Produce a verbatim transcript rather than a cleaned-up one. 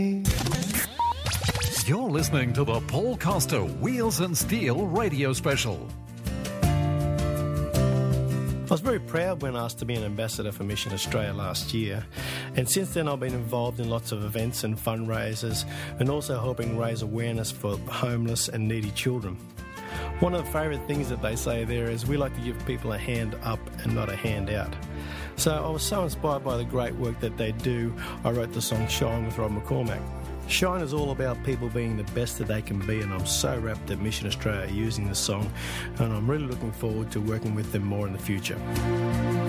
You're listening to the Paul Costa Wheels and Steel radio special. I was very proud when asked to be an ambassador for Mission Australia last year, and since then I've been involved in lots of events and fundraisers and also helping raise awareness for homeless and needy children. One of the favourite things that they say there is we like to give people a hand up and not a hand out. So I was so inspired by the great work that they do, I wrote the song Shine with Rob McCormack. Shine is all about people being the best that they can be, and I'm so rapt that Mission Australia are using the song, and I'm really looking forward to working with them more in the future.